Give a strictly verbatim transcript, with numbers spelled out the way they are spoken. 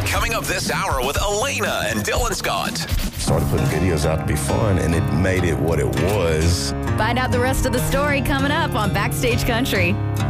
Coming up this hour with Elena and Dylan Scott. Started putting videos out to be fun, and it made it what it was. Find out the rest of the story coming up on Backstage Country.